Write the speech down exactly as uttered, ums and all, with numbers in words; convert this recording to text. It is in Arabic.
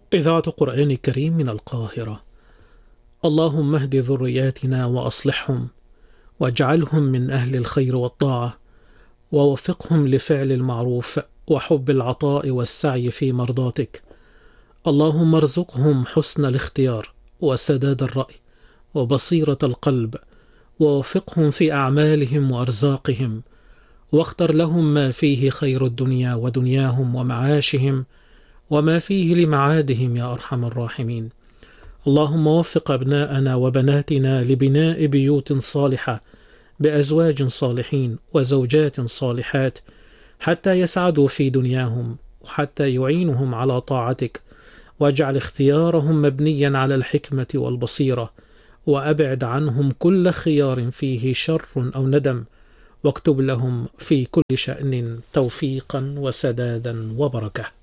إذاعة قرآن كريم من القاهرة. اللهم اهد ذرياتنا وأصلحهم، واجعلهم من أهل الخير والطاعة، ووفقهم لفعل المعروف وحب العطاء والسعي في مرضاتك. اللهم ارزقهم حسن الاختيار وسداد الرأي وبصيرة القلب، ووفقهم في أعمالهم وأرزاقهم، واختر لهم ما فيه خير الدنيا ودنياهم ومعاشهم، وما فيه لمعادهم يا أرحم الراحمين. اللهم وفق أبناءنا وبناتنا لبناء بيوت صالحة بأزواج صالحين وزوجات صالحات، حتى يسعدوا في دنياهم وحتى يعينهم على طاعتك، واجعل اختيارهم مبنيا على الحكمة والبصيرة، وأبعد عنهم كل خيار فيه شر أو ندم، واكتب لهم في كل شأن توفيقا وسدادا وبركة.